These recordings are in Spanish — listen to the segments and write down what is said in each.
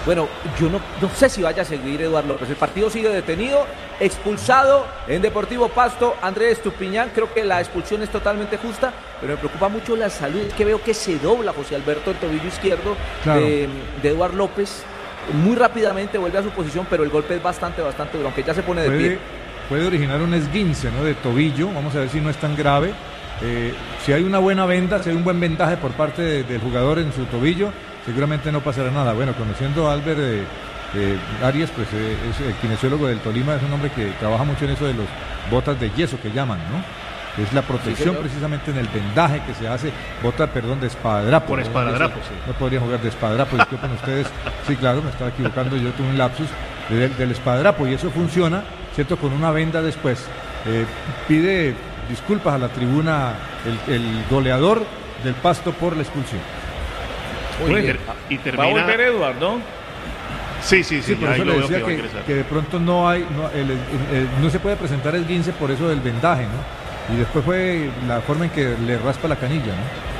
Bueno, yo no sé si vaya a seguir Eduardo López. El partido sigue detenido, expulsado en Deportivo Pasto. Andrés Estupiñán, creo que la expulsión es totalmente justa, pero me preocupa mucho la salud, que veo que se dobla José Alberto el tobillo izquierdo, claro, de Eduardo López. Muy rápidamente vuelve a su posición, pero el golpe es bastante duro, aunque ya se pone de pie. Puede originar un esguince, ¿no?, de tobillo. Vamos a ver si no es tan grave. Si hay una buena venda, si hay un buen vendaje por parte del jugador en su tobillo, seguramente no pasará nada. Bueno, conociendo a Albert Arias, pues es el kinesiólogo del Tolima, es un hombre que trabaja mucho en eso de los botas de yeso que llaman, ¿no? Es la protección, sí, precisamente en el vendaje que se hace, de espadadrapo. Por espadadrapo, sí. No podría jugar de espadadrapo, disculpen ustedes. Sí, claro, me estaba equivocando, yo tuve un lapsus del espadadrapo, y eso funciona, ¿cierto?, con una venda después. Pide disculpas a la tribuna el goleador del Pasto por la expulsión. Y termina... Va a volver Eduardo, ¿no? Sí, por eso le decía que de pronto no se puede presentar esguince por eso del vendaje, ¿no? Y después fue la forma en que le raspa la canilla,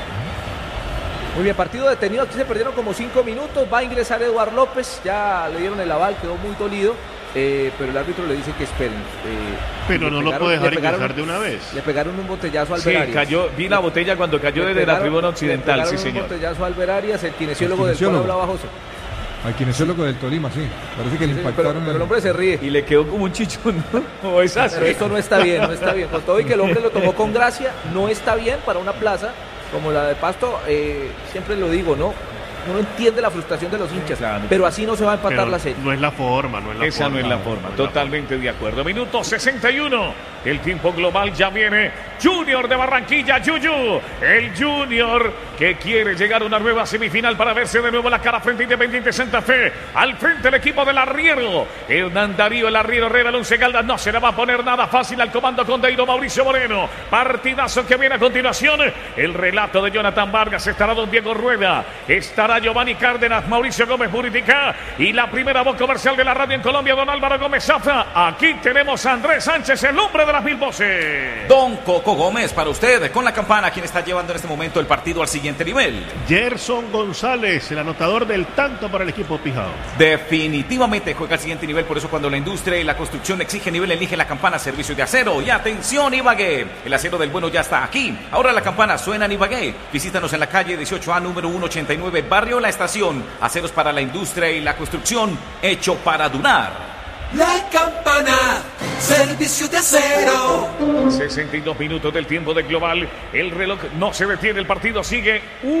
¿no? Muy bien, partido detenido, aquí se perdieron como 5 minutos, va a ingresar Eduardo López, ya le dieron el aval, quedó muy dolido, pero el árbitro le dice que esperen. Pero no lo puede dejar ingresar de una vez. Le pegaron un botellazo a Albert Arias. Vi la botella cuando cayó desde la tribuna occidental, sí, señor. Un botellazo a Albert Arias, el kinesiólogo del cual hablaba José. Al kinesiólogo del Tolima, sí. Parece que le impactaron. Pero el hombre se ríe. Y le quedó como un chichón, ¿no? Como esa. Pero esto no está bien. Con todo y que el hombre lo tomó con gracia, no está bien para una plaza como la de Pasto. Siempre lo digo, ¿no? Uno entiende la frustración de los hinchas, claro, pero así no se va a empatar la serie. No es la forma, Esa no es la forma. Totalmente de acuerdo. Minuto 61. El tiempo global ya viene. Junior de Barranquilla, Yuyu. El Junior que quiere llegar a una nueva semifinal para verse de nuevo la cara frente a Independiente Santa Fe. Al frente el equipo del Arriero. Hernán Darío, el Arriero Herrera, el Once Caldas. No se le va a poner nada fácil al comando con Deiro Mauricio Moreno. Partidazo que viene a continuación. El relato de Jonathan Vargas. Estará don Diego Rueda. Estará Giovanni Cárdenas, Mauricio Gómez Buritica y la primera voz comercial de la radio en Colombia, don Álvaro Gómez Zafra. Aquí tenemos a Andrés Sánchez, el hombre de las 1000 voces. Don Coco Gómez, para usted, con la campana, quien está llevando en este momento el partido al siguiente nivel. Gerson González, el anotador del tanto para el equipo Pijao. Definitivamente juega al siguiente nivel, por eso cuando la industria y la construcción exige nivel, elige la campana, servicio de acero. Y atención, Ibagué, el acero del bueno ya está aquí. Ahora la campana suena en Ibagué. Visítanos en la calle 18A, número 189, barrio La Estación. Aceros para la industria y la construcción, hecho para durar. La campana, servicio de acero. 62 minutos del tiempo de global. El reloj no se detiene, el partido sigue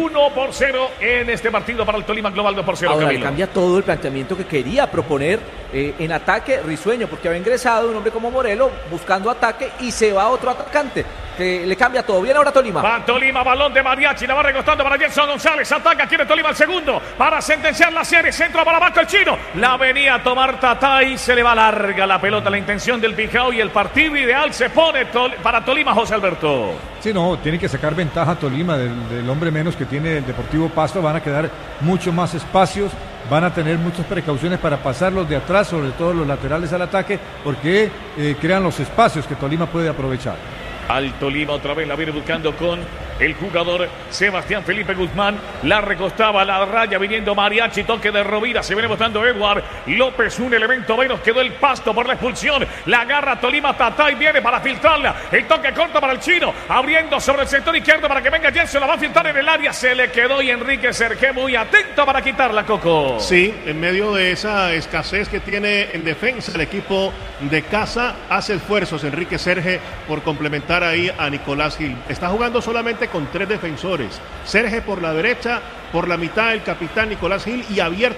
1-0 en este partido para el Tolima. Global 2-0. Ahora le cambia todo el planteamiento que quería proponer en ataque Risueño, porque había ingresado un hombre como Morelo buscando ataque y se va otro atacante que le cambia todo. Viene ahora Tolima. Va Tolima, balón de Mariachi, la va recostando para Gerson González. Ataca, quiere Tolima el segundo para sentenciar la serie. Centro para abajo el chino. La venía a tomar Tatay, se le va larga la pelota. La intención del Pijao y el partido ideal se pone para Tolima, José Alberto. Sí, no, tiene que sacar ventaja Tolima del hombre menos que tiene el Deportivo Pasto. Van a quedar mucho más espacios. Van a tener muchas precauciones para pasarlos de atrás, sobre todo los laterales al ataque, porque crean los espacios que Tolima puede aprovechar. Al Tolima otra vez la viene buscando con el jugador Sebastián Felipe Guzmán. La recostaba a la raya viniendo Mariachi. Toque de Rovira. Se viene botando Edward López. Un elemento menos. Quedó el Pasto por la expulsión. La agarra Tolima. Tatay viene para filtrarla. El toque corto para el chino. Abriendo sobre el sector izquierdo para que venga Jensen. La va a filtrar en el área. Se le quedó y Enrique Sergé muy atento para quitarla, Coco. Sí, en medio de esa escasez que tiene en defensa el equipo de casa, hace esfuerzos Enrique Sergé por complementar ahí a Nicolás Gil. Está jugando solamente con 3 defensores. Sergé por la derecha, por la mitad el capitán Nicolás Gil y abierto